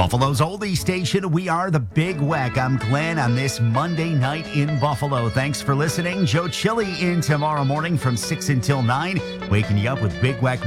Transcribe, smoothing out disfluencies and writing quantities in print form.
Buffalo's oldie station, we are the Big Weck. I'm Glenn on this Monday night in Buffalo. Thanks for listening. Joe Chili in tomorrow morning from 6 until 9, waking you up with Big Weck